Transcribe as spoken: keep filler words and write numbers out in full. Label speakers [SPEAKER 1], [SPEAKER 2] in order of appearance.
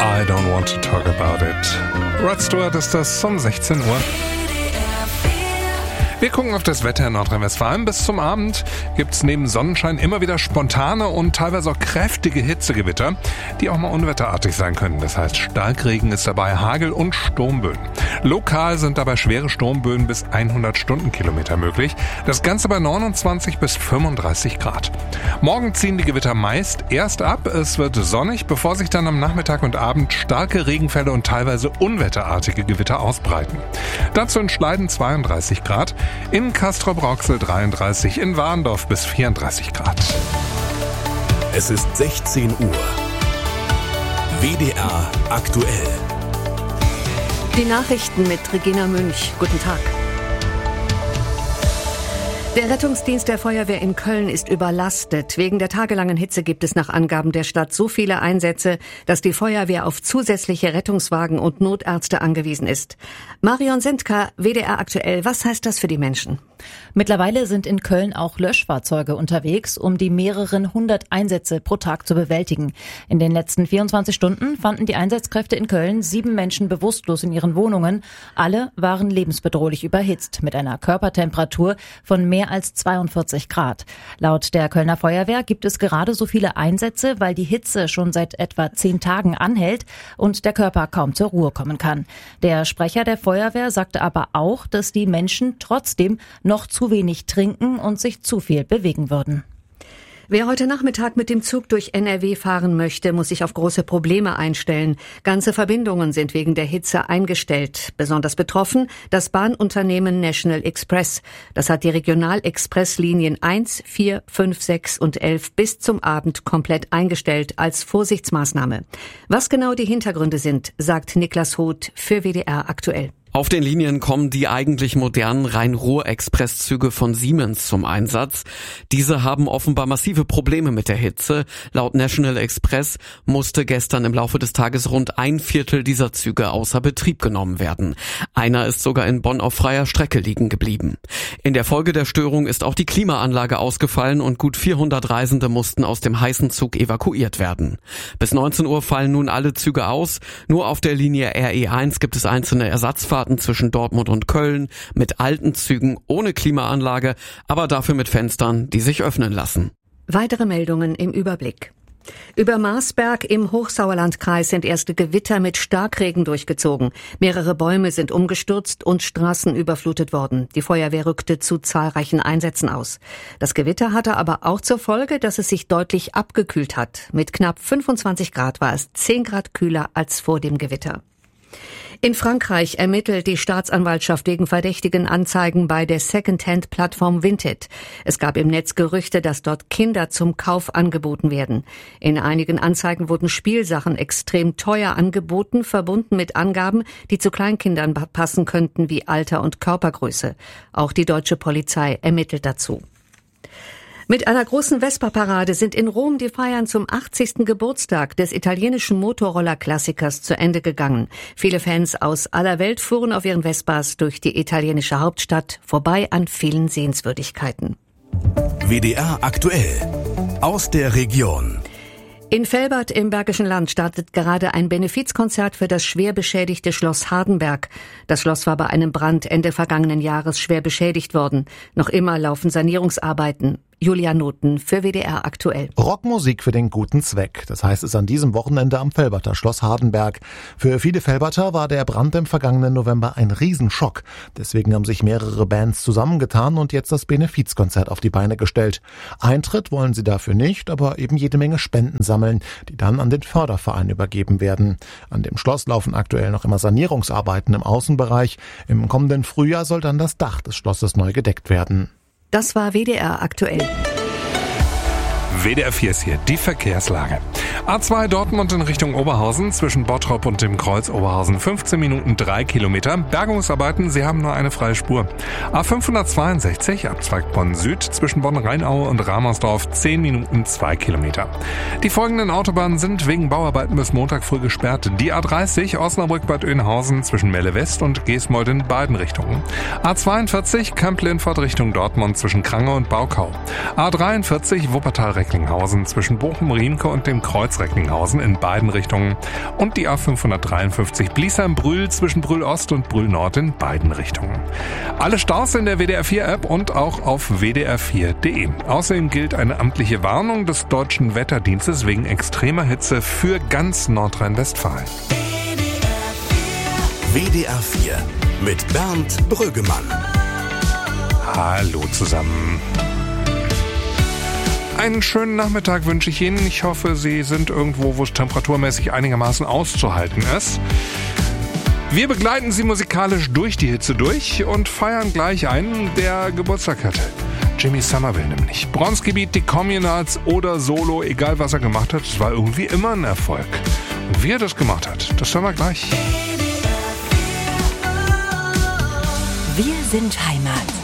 [SPEAKER 1] I don't want to talk about it. Rod Stewart ist das um sechzehn Uhr. Wir gucken auf das Wetter in Nordrhein-Westfalen. Bis zum Abend gibt's neben Sonnenschein immer wieder spontane und teilweise auch kräftige Hitzegewitter, die auch mal unwetterartig sein können. Das heißt, Starkregen ist dabei, Hagel und Sturmböen. Lokal sind dabei schwere Sturmböen bis hundert Stundenkilometer möglich. Das Ganze bei neunundzwanzig bis fünfunddreißig Grad. Morgen ziehen die Gewitter meist erst ab. Es wird sonnig, bevor sich dann am Nachmittag und Abend starke Regenfälle und teilweise unwetterartige Gewitter ausbreiten. Dazu in Schleiden zweiunddreißig Grad. In Castrop-Rauxel dreiunddreißig, in Warndorf bis vierunddreißig Grad.
[SPEAKER 2] Es ist sechzehn Uhr. W D R aktuell.
[SPEAKER 3] Die Nachrichten mit Regina Münch. Guten Tag. Der Rettungsdienst der Feuerwehr in Köln ist überlastet. Wegen der tagelangen Hitze gibt es nach Angaben der Stadt so viele Einsätze, dass die Feuerwehr auf zusätzliche Rettungswagen und Notärzte angewiesen ist. Marion Sendka, W D R aktuell. Was heißt das für die Menschen?
[SPEAKER 4] Mittlerweile sind in Köln auch Löschfahrzeuge unterwegs, um die mehreren hundert Einsätze pro Tag zu bewältigen. In den letzten vierundzwanzig Stunden fanden die Einsatzkräfte in Köln sieben Menschen bewusstlos in ihren Wohnungen. Alle waren lebensbedrohlich überhitzt mit einer Körpertemperatur von mehr als zweiundvierzig Grad. Laut der Kölner Feuerwehr gibt es gerade so viele Einsätze, weil die Hitze schon seit etwa zehn Tagen anhält und der Körper kaum zur Ruhe kommen kann. Der Sprecher der Feuerwehr sagte aber auch, dass die Menschen trotzdem noch zu wenig trinken und sich zu viel bewegen würden.
[SPEAKER 3] Wer heute Nachmittag mit dem Zug durch N R W fahren möchte, muss sich auf große Probleme einstellen. Ganze Verbindungen sind wegen der Hitze eingestellt. Besonders betroffen das Bahnunternehmen National Express. Das hat die Regional-Express-Linien eins, vier, fünf, sechs und elf bis zum Abend komplett eingestellt als Vorsichtsmaßnahme. Was genau die Hintergründe sind, sagt Niklas Hoth für W D R aktuell.
[SPEAKER 5] Auf den Linien kommen die eigentlich modernen Rhein-Ruhr-Express-Züge von Siemens zum Einsatz. Diese haben offenbar massive Probleme mit der Hitze. Laut National Express musste gestern im Laufe des Tages rund ein Viertel dieser Züge außer Betrieb genommen werden. Einer ist sogar in Bonn auf freier Strecke liegen geblieben. In der Folge der Störung ist auch die Klimaanlage ausgefallen und gut vierhundert Reisende mussten aus dem heißen Zug evakuiert werden. Bis neunzehn Uhr fallen nun alle Züge aus. Nur auf der Linie R E eins gibt es einzelne Ersatzfahrten zwischen Dortmund und Köln mit alten Zügen ohne Klimaanlage, aber dafür mit Fenstern, die sich öffnen lassen.
[SPEAKER 3] Weitere Meldungen im Überblick. Über Marsberg im Hochsauerlandkreis sind erste Gewitter mit Starkregen durchgezogen. Mehrere Bäume sind umgestürzt und Straßen überflutet worden. Die Feuerwehr rückte zu zahlreichen Einsätzen aus. Das Gewitter hatte aber auch zur Folge, dass es sich deutlich abgekühlt hat. Mit knapp fünfundzwanzig Grad war es zehn Grad kühler als vor dem Gewitter. In Frankreich ermittelt die Staatsanwaltschaft wegen verdächtigen Anzeigen bei der Secondhand-Plattform Vinted. Es gab im Netz Gerüchte, dass dort Kinder zum Kauf angeboten werden. In einigen Anzeigen wurden Spielsachen extrem teuer angeboten, verbunden mit Angaben, die zu Kleinkindern passen könnten wie Alter und Körpergröße. Auch die deutsche Polizei ermittelt dazu. Mit einer großen Vespa-Parade sind in Rom die Feiern zum achtzigsten Geburtstag des italienischen Motorroller-Klassikers zu Ende gegangen. Viele Fans aus aller Welt fuhren auf ihren Vespas durch die italienische Hauptstadt, vorbei an vielen Sehenswürdigkeiten.
[SPEAKER 2] W D R aktuell aus der Region.
[SPEAKER 3] In Velbert im Bergischen Land startet gerade ein Benefizkonzert für das schwer beschädigte Schloss Hardenberg. Das Schloss war bei einem Brand Ende vergangenen Jahres schwer beschädigt worden. Noch immer laufen Sanierungsarbeiten. Julia Noten für W D R aktuell.
[SPEAKER 6] Rockmusik für den guten Zweck. Das heißt es an diesem Wochenende am Velberter Schloss Hardenberg. Für viele Velberter war der Brand im vergangenen November ein Riesenschock. Deswegen haben sich mehrere Bands zusammengetan und jetzt das Benefizkonzert auf die Beine gestellt. Eintritt wollen sie dafür nicht, aber eben jede Menge Spenden sammeln, die dann an den Förderverein übergeben werden. An dem Schloss laufen aktuell noch immer Sanierungsarbeiten im Außenbereich. Im kommenden Frühjahr soll dann das Dach des Schlosses neu gedeckt werden.
[SPEAKER 3] Das war W D R aktuell.
[SPEAKER 1] W D R vier ist hier die Verkehrslage. A zwei Dortmund in Richtung Oberhausen zwischen Bottrop und dem Kreuz Oberhausen fünfzehn Minuten drei Kilometer. Bergungsarbeiten, Sie haben nur eine freie Spur. A fünfhundertzweiundsechzig Abzweig Bonn Süd zwischen Bonn-Rheinaue und Ramersdorf zehn Minuten zwei Kilometer. Die folgenden Autobahnen sind wegen Bauarbeiten bis Montag früh gesperrt. Die A dreißig Osnabrück-Bad Oeynhausen zwischen Melle West und Geesmold in beiden Richtungen. A zweiundvierzig Kamp-Lindfort Richtung Dortmund zwischen Krange und Baukau. A dreiundvierzig Wuppertal Recklinghausen zwischen Bochum-Riemke und dem Kreuz Recklinghausen in beiden Richtungen und die A fünfhundertdreiundfünfzig Bliesheim-Brühl zwischen Brühl-Ost und Brühl-Nord in beiden Richtungen. Alle Staus in der W D R vier App und auch auf w d r vier punkt d e. Außerdem gilt eine amtliche Warnung des Deutschen Wetterdienstes wegen extremer Hitze für ganz Nordrhein-Westfalen.
[SPEAKER 2] W D R vier mit Bernd Brüggemann.
[SPEAKER 1] Hallo zusammen. Einen schönen Nachmittag wünsche ich Ihnen. Ich hoffe, Sie sind irgendwo, wo es temperaturmäßig einigermaßen auszuhalten ist. Wir begleiten Sie musikalisch durch die Hitze durch und feiern gleich einen, der Geburtstag hatte. Jimmy Somerville nämlich. Bronzegebiet, die Communards oder Solo, egal was er gemacht hat, es war irgendwie immer ein Erfolg. Und wie er das gemacht hat, das hören wir gleich.
[SPEAKER 7] Wir sind Heimat.